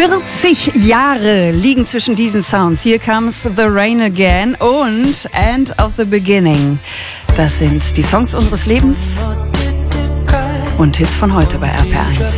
40 Jahre liegen zwischen diesen Sounds. Here Comes the Rain Again und End of the Beginning. Das sind die Songs unseres Lebens und Hits von heute bei RPR1.